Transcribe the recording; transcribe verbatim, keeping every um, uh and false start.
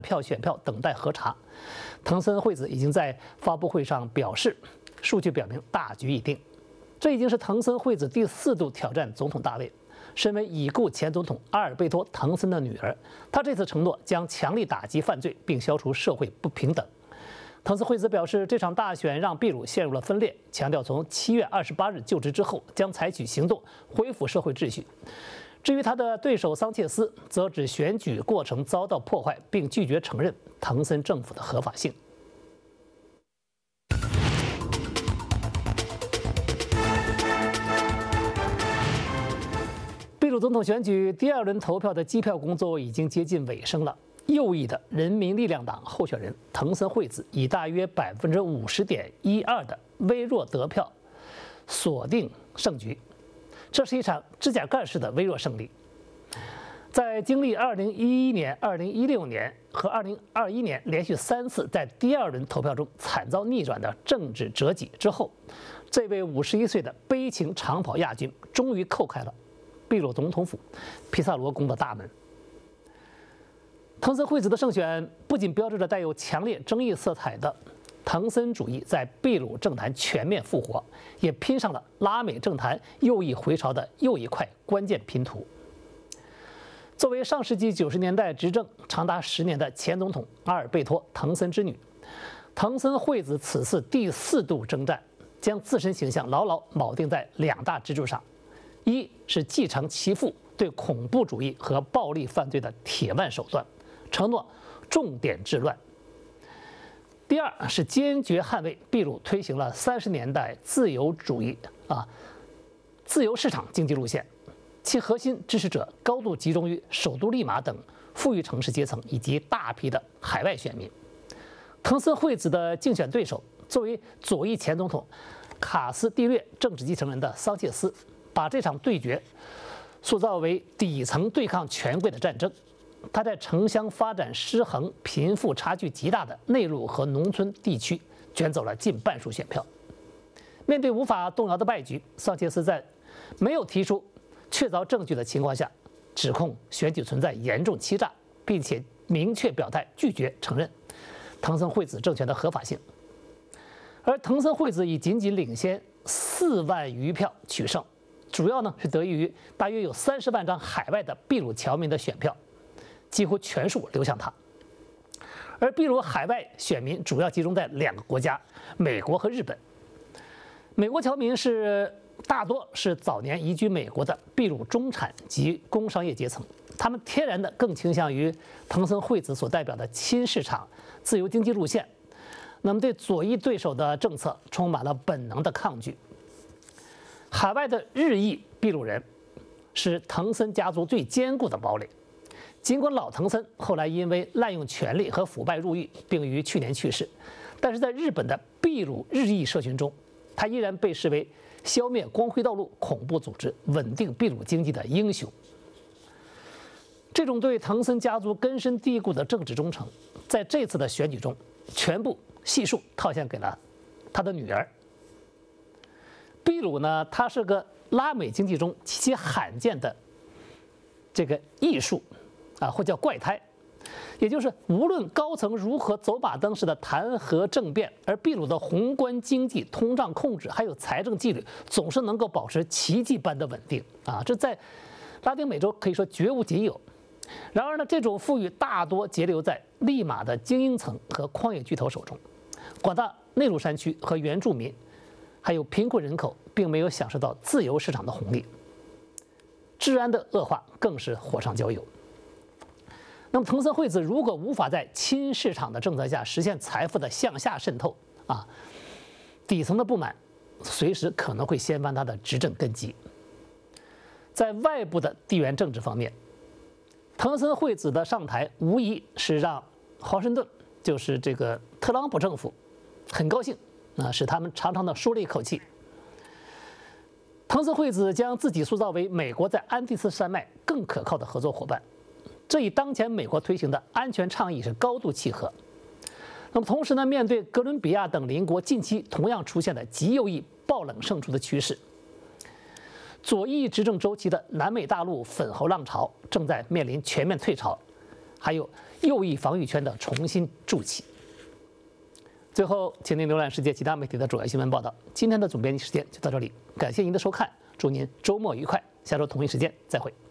票选票等待核查。藤森惠子已经在发布会上表示，数据表明大局已定。这已经是藤森惠子第四度挑战总统大位。身为已故前总统阿尔贝托·藤森的女儿，她这次承诺将强力打击犯罪，并消除社会不平等。藤森惠子表示，这场大选让秘鲁陷入了分裂，强调从七月二十八日就职之后将采取行动恢复社会秩序。至于他的对手桑切斯，则指选举过程遭到破坏，并拒绝承认藤森政府的合法性。秘鲁总统选举第二轮投票的计票工作已经接近尾声了。右翼的人民力量党候选人藤森惠子以大约百分之五十点一二的微弱得票锁定胜局，这是一场指甲盖式的微弱胜利。在经历二零一一年、二零一六年和二零二一年连续三次在第二轮投票中惨遭逆转的政治折戟之后，这位五十一岁的悲情长跑亚军终于叩开了秘鲁总统府皮萨罗宫的大门。藤森惠子的胜选不仅标志着带有强烈争议色彩的藤森主义在秘鲁政坛全面复活，也拼上了拉美政坛右翼回潮的又一块关键拼图。作为上世纪九十年代执政长达十年的前总统阿尔贝托·藤森之女，藤森惠子此次第四度征战，将自身形象牢牢铆定在两大支柱上：一是继承其父对恐怖主义和暴力犯罪的铁腕手段，承诺重点治乱；第二是坚决捍卫秘鲁推行了三十年代自由主义啊自由市场经济路线，其核心支持者高度集中于首都利马等富裕城市阶层以及大批的海外选民。藤森惠子的竞选对手，作为左翼前总统卡斯蒂略政治继承人的桑切斯，把这场对决塑造为底层对抗权贵的战争。他在城乡发展失衡、贫富差距极大的内陆和农村地区卷走了近半数选票。面对无法动摇的败局，桑切斯在没有提出确凿证据的情况下，指控选举存在严重欺诈，并且明确表态拒绝承认藤森惠子政权的合法性。而藤森惠子以仅仅领先四万余票取胜，主要呢是得益于大约有三十万张海外的秘鲁侨民的选票，几乎全数流向他。而秘鲁海外选民主要集中在两个国家，美国和日本。美国侨民是大多是早年移居美国的秘鲁中产及工商业阶层，他们天然的更倾向于藤森惠子所代表的亲市场自由经济路线，那么对左翼对手的政策充满了本能的抗拒。海外的日裔秘鲁人是藤森家族最坚固的堡垒。尽管老藤森后来因为滥用权力和腐败入狱，并于去年去世，但是在日本的秘鲁日裔社群中，他依然被视为消灭光辉道路恐怖组织、稳定秘鲁经济的英雄。这种对藤森家族根深蒂固的政治忠诚，在这次的选举中全部悉数套现给了他的女儿。秘鲁呢，它是个拉美经济中极其罕见的这个艺术啊，或叫怪胎，也就是无论高层如何走马灯式的弹劾政变，而秘鲁的宏观经济、通胀控制还有财政纪律总是能够保持奇迹般的稳定啊，这在拉丁美洲可以说绝无仅有。然而呢，这种富裕大多截留在利马的精英层和矿业巨头手中，广大内陆山区和原住民还有贫困人口并没有享受到自由市场的红利，治安的恶化更是火上浇油。那么藤森惠子如果无法在亲市场的政策下实现财富的向下渗透啊，底层的不满随时可能会掀翻他的执政根基。在外部的地缘政治方面，藤森惠子的上台无疑是让华盛顿，就是这个特朗普政府很高兴啊，使他们长长的舒了一口气。藤森惠子将自己塑造为美国在安第斯山脉更可靠的合作伙伴，这与当前美国推行的安全倡议是高度契合。那么同时呢，面对哥伦比亚等邻国近期同样出现的极右翼爆冷胜出的趋势，左翼执政周期的南美大陆粉红浪潮正在面临全面退潮， 还有右翼防御圈的重新筑起。最后，请您浏览世界其他媒体的主要新闻报道。今天的总编辑时间就到这里，感谢您的收看，祝您周末愉快，下周同一时间再会。